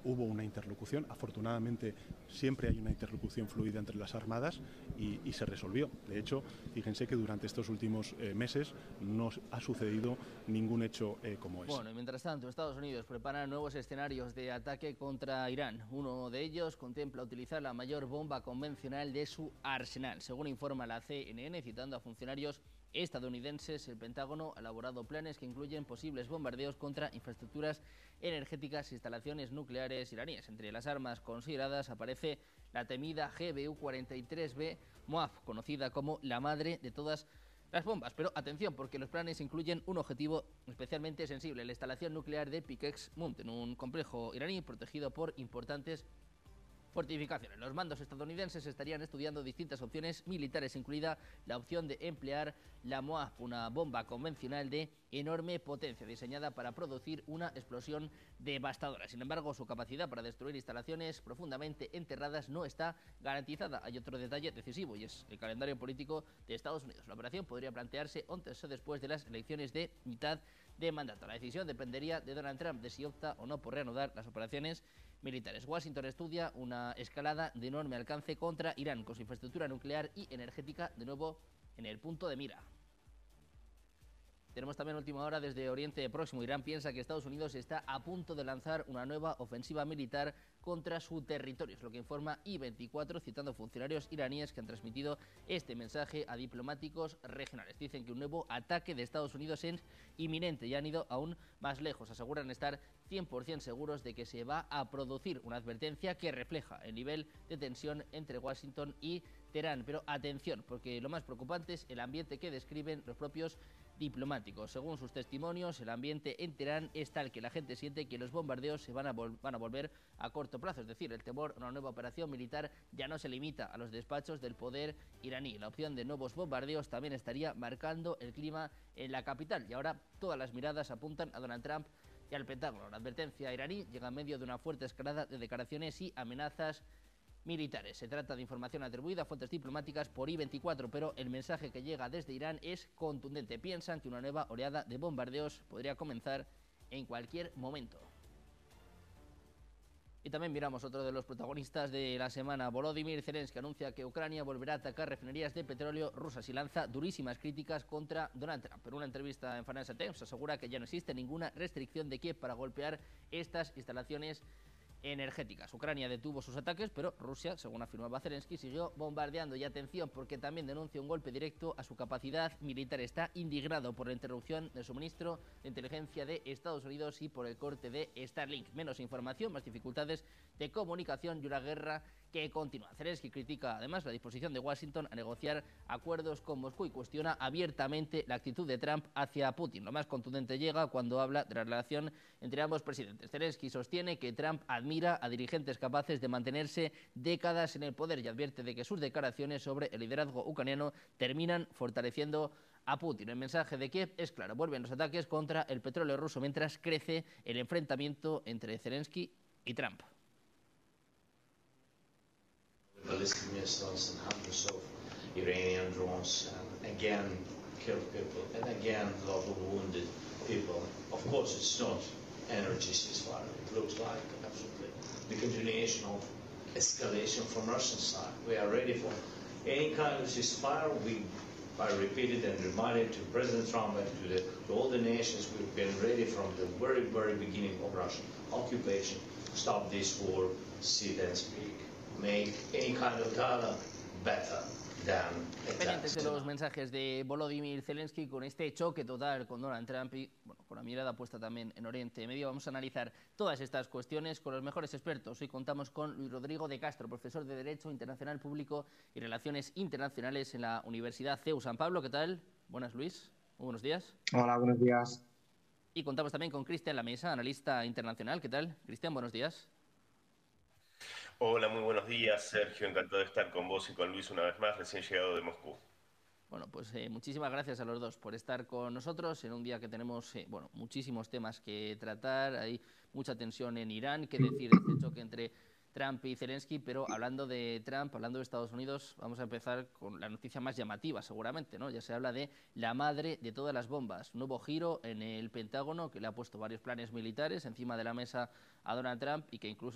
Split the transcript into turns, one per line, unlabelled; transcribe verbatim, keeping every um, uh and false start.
hubo una interlocución, afortunadamente siempre hay una interlocución fluida entre las armadas y, y se resolvió. De hecho, fíjense que durante estos últimos eh, meses no ha sucedido ningún hecho eh, como ese.
Bueno, y mientras tanto, Estados Unidos prepara nuevos escenarios de ataque contra Irán. Uno de ellos contempla utilizar la mayor bomba convencional de su arsenal. Según informa la C N N, citando a funcionarios estadounidenses, el Pentágono ha elaborado planes que incluyen posibles bombardeos contra infraestructuras energéticas e instalaciones nucleares iraníes. Entre las armas consideradas aparece la temida G B U cuarenta y tres B Moab, conocida como la madre de todas las bombas. Pero atención, porque los planes incluyen un objetivo especialmente sensible: la instalación nuclear de Pikex Mountain, un complejo iraní protegido por importantes fortificaciones. Los mandos estadounidenses estarían estudiando distintas opciones militares, incluida la opción de emplear la Moab, una bomba convencional de enorme potencia diseñada para producir una explosión devastadora. Sin embargo, su capacidad para destruir instalaciones profundamente enterradas no está garantizada. Hay otro detalle decisivo y es el calendario político de Estados Unidos. La operación podría plantearse antes o después de las elecciones de mitad de mandato. La decisión dependería de Donald Trump de si opta o no por reanudar las operaciones militares. Washington estudia una escalada de enorme alcance contra Irán, con su infraestructura nuclear y energética de nuevo en el punto de mira. Tenemos también última hora desde Oriente Próximo. Irán piensa que Estados Unidos está a punto de lanzar una nueva ofensiva militar contra su territorio. Es lo que informa I veinticuatro, citando funcionarios iraníes que han transmitido este mensaje a diplomáticos regionales. Dicen que un nuevo ataque de Estados Unidos es inminente y han ido aún más lejos. Aseguran estar cien por cien seguros de que se va a producir una advertencia que refleja el nivel de tensión entre Washington y Teherán. Pero atención, porque lo más preocupante es el ambiente que describen los propios diplomáticos. Según sus testimonios, el ambiente en Teherán es tal que la gente siente que los bombardeos se van a, vol van a volver a corto plazo. Es decir, el temor a una nueva operación militar ya no se limita a los despachos del poder iraní. La opción de nuevos bombardeos también estaría marcando el clima en la capital. Y ahora todas las miradas apuntan a Donald Trump y al Pentágono. La advertencia iraní llega en medio de una fuerte escalada de declaraciones y amenazas militares. Se trata de información atribuida a fuentes diplomáticas por I veinticuatro, pero el mensaje que llega desde Irán es contundente. Piensan que una nueva oleada de bombardeos podría comenzar en cualquier momento. Y también miramos otro de los protagonistas de la semana. Volodymyr Zelensky anuncia que Ucrania volverá a atacar refinerías de petróleo rusas y lanza durísimas críticas contra Donald Trump. En una entrevista en Financial Times asegura que ya no existe ninguna restricción de Kiev para golpear estas instalaciones energéticas. Ucrania detuvo sus ataques, pero Rusia, según afirmaba Zelensky, siguió bombardeando. Y atención, porque también denuncia un golpe directo a su capacidad militar. Está indignado por la interrupción del suministro de inteligencia de Estados Unidos y por el corte de Starlink. Menos información, más dificultades de comunicación y una guerra que continúa. Zelensky critica además la disposición de Washington a negociar acuerdos con Moscú y cuestiona abiertamente la actitud de Trump hacia Putin. Lo más contundente llega cuando habla de la relación entre ambos presidentes. Zelensky sostiene que Trump admira a dirigentes capaces de mantenerse décadas en el poder y advierte de que sus declaraciones sobre el liderazgo ucraniano terminan fortaleciendo a Putin. El mensaje de Kiev es claro: vuelven los ataques contra el petróleo ruso mientras crece el enfrentamiento entre Zelensky y Trump.
Ballistic missiles and hundreds of Iranian drones, and again killed people, and again a lot of wounded people. Of course, it's not energy ceasefire. It looks like absolutely the continuation of escalation from Russian side. We are ready for any kind of ceasefire. We I repeated and reminded to President Trump and to, the, to all the nations, we've been ready from the very, very beginning of Russian occupation. Stop this war, sit and speak. Make any kind of dialogue better than
Pendientes de los mensajes de Volodymyr Zelensky con este choque total con Donald Trump y bueno, con la mirada puesta también en Oriente Medio. Vamos a analizar todas estas cuestiones con los mejores expertos. Hoy contamos con Luis Rodrigo de Castro, profesor de Derecho Internacional Público y Relaciones Internacionales en la Universidad C E U San Pablo. ¿Qué tal? Buenas, Luis. Muy buenos días.
Hola, buenos días.
Y contamos también con Cristian Lamesa, analista internacional. ¿Qué tal? Cristian, buenos días.
Hola, muy buenos días, Sergio. Encantado de estar con vos y con Luis una vez más, recién llegado de Moscú.
Bueno, pues eh, muchísimas gracias a los dos por estar con nosotros en un día que tenemos eh, bueno, muchísimos temas que tratar. Hay mucha tensión en Irán, qué decir de este choque entre Trump y Zelensky, pero hablando de Trump, hablando de Estados Unidos, vamos a empezar con la noticia más llamativa seguramente, ¿no? Ya se habla de la madre de todas las bombas, un nuevo giro en el Pentágono que le ha puesto varios planes militares encima de la mesa a Donald Trump y que incluso